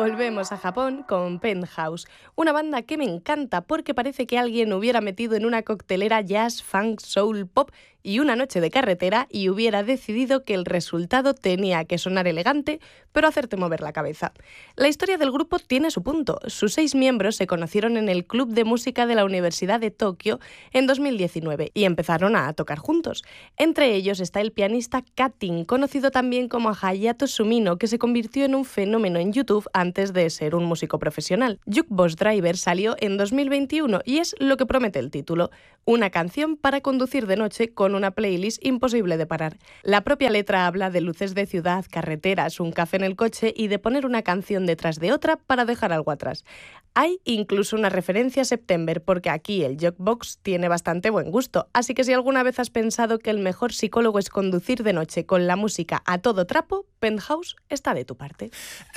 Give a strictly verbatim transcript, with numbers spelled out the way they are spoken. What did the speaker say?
Volvemos a Japón con Penthouse, una banda que me encanta porque parece que alguien hubiera metido en una coctelera jazz, funk, soul, pop y una noche de carretera y hubiera decidido que el resultado tenía que sonar elegante, pero hacerte mover la cabeza. La historia del grupo tiene su punto. Sus seis miembros se conocieron en el Club de Música de la Universidad de Tokio en dos mil diecinueve y empezaron a tocar juntos. Entre ellos está el pianista Katin, conocido también como Hayato Sumino, que se convirtió en un fenómeno en YouTube antes de ser un músico profesional. Jukebox Driver salió en dos mil veintiuno y es lo que promete el título, una canción para conducir de noche con una playlist imposible de parar. La propia letra habla de luces de ciudad, carreteras, un café en el coche y de poner una canción detrás de otra para dejar algo atrás. Hay incluso una referencia a September porque aquí el Jukebox tiene bastante buen gusto, así que si alguna vez has pensado que el mejor psicólogo es conducir de noche con la música a todo trapo, Penthouse está de tu parte.